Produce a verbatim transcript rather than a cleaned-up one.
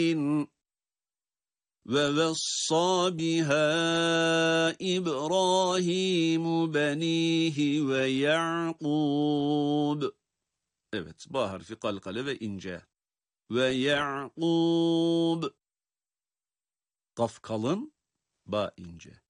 وَوَصَّى بِهَا إِبْرَاهِيمُ بَنِيهِ وَيَعْقُوبُ. Evet, ba harfi kalkale ve ince. Ve Ya'kub. Kaf kalın, ba ince.